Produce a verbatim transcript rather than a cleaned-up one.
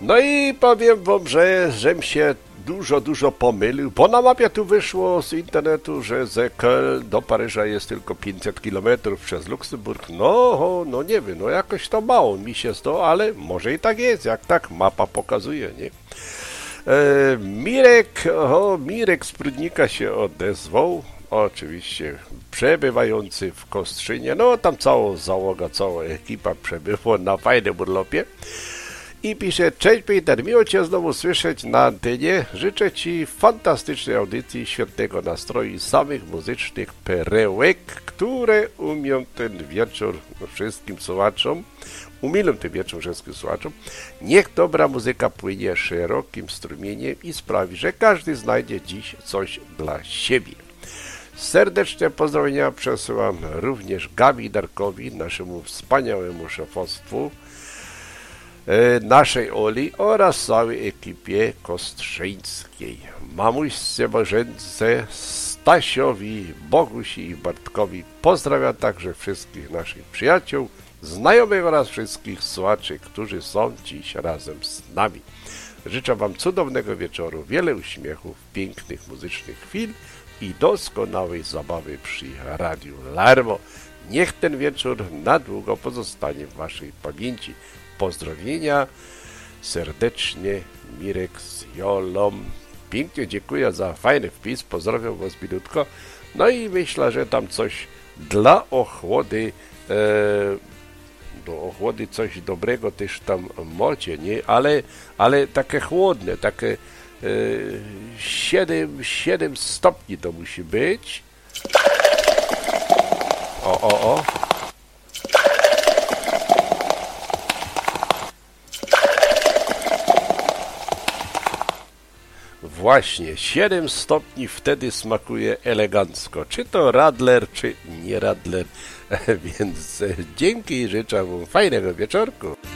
No i powiem wam, że żem się dużo, dużo pomylił, bo na mapie tu wyszło z internetu, że z Köln do Paryża jest tylko pięćset kilometrów przez Luksemburg. No, no nie wiem, no jakoś to mało mi się zdało, ale może i tak jest, jak tak mapa pokazuje, nie? E, Mirek, o, Mirek z Prudnika się odezwał, oczywiście przebywający w Kostrzynie, no tam cała załoga, cała ekipa przebywa na fajnym urlopie. I pisze: cześć Peter, miło Cię znowu słyszeć na antenie. Życzę Ci fantastycznej audycji, świetnego nastroju i samych muzycznych perełek, które umią ten wieczór wszystkim słuchaczom, umilą ten wieczór wszystkim słuchaczom. Niech dobra muzyka płynie szerokim strumieniem i sprawi, że każdy znajdzie dziś coś dla siebie. Serdeczne pozdrowienia przesyłam również Gabi Darkowi, naszemu wspaniałemu szefostwu, naszej Oli oraz całej ekipie kostrzyńskiej. Mamuśce Bożence, Stasiowi, Bogusi i Bartkowi pozdrawiam także wszystkich naszych przyjaciół, znajomych oraz wszystkich słuchaczy, którzy są dziś razem z nami. Życzę Wam cudownego wieczoru, wiele uśmiechów, pięknych muzycznych chwil i doskonałej zabawy przy Radiu Larmo. Niech ten wieczór na długo pozostanie w Waszej pamięci. Pozdrowienia serdecznie, Mirek z Jolą. Pięknie dziękuję za fajny wpis, pozdrawiam Was minutko. No i myślę, że tam coś dla ochłody, e, do ochłody coś dobrego też tam macie, nie? Ale, ale takie chłodne, takie e, siedem, siedem stopni to musi być. O, o, o. Właśnie, siedem stopni wtedy smakuje elegancko. Czy to Radler, czy nie Radler. Więc dzięki i życzę Wam fajnego wieczorku.